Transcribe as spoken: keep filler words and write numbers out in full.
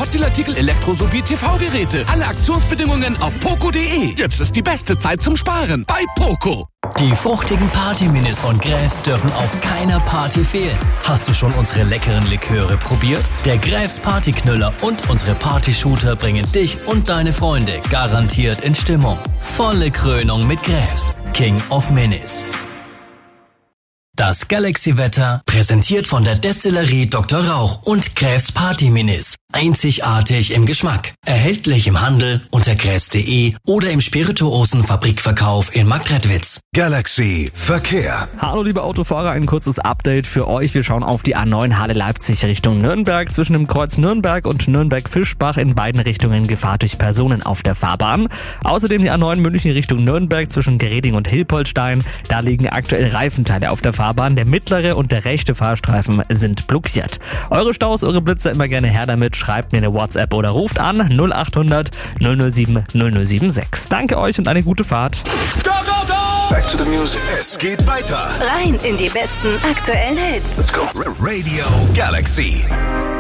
Hotdeal-Artikel, Elektro- sowie T V-Geräte. Alle Aktionsbedingungen auf poco punkt de. Jetzt ist die beste Zeit zum Sparen bei Poco. Die fruchtigen Party-Minis von Gräfs dürfen auf keiner Party fehlen. Hast du schon unsere leckeren Liköre probiert? Der Gräfs Partyknüller und unsere Party-Shooter bringen dich und deine Freunde garantiert in Stimmung. Volle Krönung mit Gräfs, King of Minis. Das Galaxy-Wetter, präsentiert von der Destillerie Doktor Rauch und Gräfs Party-Minis. Einzigartig im Geschmack. Erhältlich im Handel unter gräfs punkt de oder im Spirituosen-Fabrikverkauf in Marktredwitz. Galaxy Verkehr. Hallo liebe Autofahrer, ein kurzes Update für euch. Wir schauen auf die A neun Halle-Leipzig Richtung Nürnberg. Zwischen dem Kreuz Nürnberg und Nürnberg-Fischbach in beiden Richtungen Gefahr durch Personen auf der Fahrbahn. Außerdem die A neun München Richtung Nürnberg zwischen Greding und Hilpoltstein. Da liegen aktuell Reifenteile auf der Fahrbahn. Der mittlere und der rechte Fahrstreifen sind blockiert. Eure Staus, eure Blitzer immer gerne her damit. Schreibt mir eine WhatsApp oder ruft an null acht hundert null null sieben null null sieben sechs. Danke euch und eine gute Fahrt. Go, go, go! Back to the music. Es geht weiter. Rein in die besten aktuellen Hits. Let's go. Radio Galaxy.